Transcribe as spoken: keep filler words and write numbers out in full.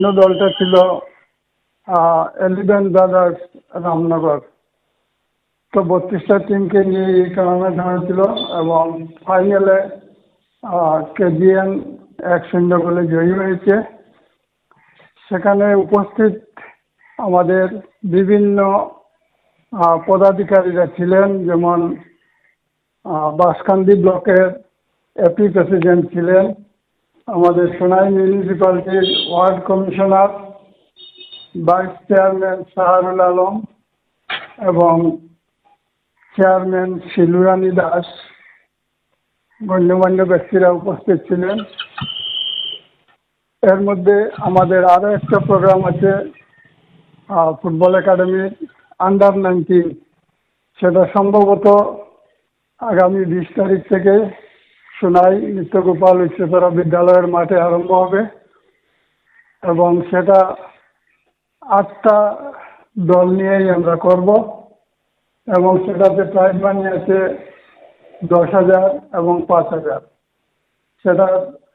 দলটা ছিল eleven brothers Ramnagar. তো বত্রিশটা টিমকে নিয়ে এই টুর্নামেন্ট হয়েছিল এবং ফাইনালে কেজিএন এক শূন্য গোলে জয়ী হয়েছে। সেখানে উপস্থিত আমাদের বিভিন্ন পদাধিকারীরা ছিলেন, যেমন বাঁশকান্দি ব্লকের এপি প্রেসিডেন্ট ছিলেন, আমাদের Sonai মিউনিসিপ্যালিটির ward commissioner, vice chairman Shahrul Alam এবং চেয়ারম্যান শিলুরানী দাস, গণ্যমান্য ব্যক্তিরা উপস্থিত ছিলেন। এর মধ্যে আমাদের আরও একটা প্রোগ্রাম আছে ফুটবল একাডেমির আন্ডার নাইনটিন, সেটা সম্ভবত আগামী বিশ তারিখ থেকে সোনাই নিত্যগোপাল উচ্চতর বিদ্যালয়ের মাঠে আরম্ভ হবে এবং সেটা আটটা দল নিয়েই আমরা করব এবং সেটাতে প্রাইজ মানি আছে দশ হাজার এবং পাঁচ হাজার। সেটা